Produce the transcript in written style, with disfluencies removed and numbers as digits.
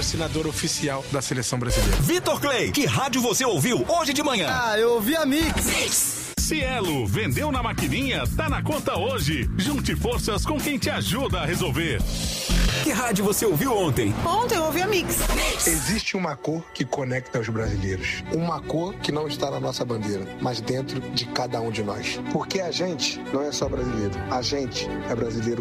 patrocinador oficial da seleção brasileira. Vitor Clay, que rádio você ouviu hoje de manhã? Eu ouvi a Mix. Cielo, vendeu na maquininha, tá na conta hoje. Junte forças com quem te ajuda a resolver. Que rádio você ouviu ontem? Ontem eu ouvi a Mix. Existe uma cor que conecta os brasileiros. Uma cor que não está na nossa bandeira, mas dentro de cada um de nós. Porque a gente não é só brasileiro. A gente é brasileiro